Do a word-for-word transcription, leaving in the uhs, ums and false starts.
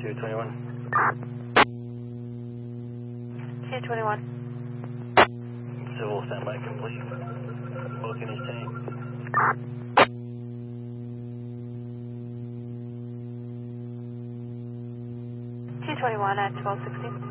two twenty-one. two twenty-one. Civil standby complete. Booking his tank. two twenty-one at twelve sixteen.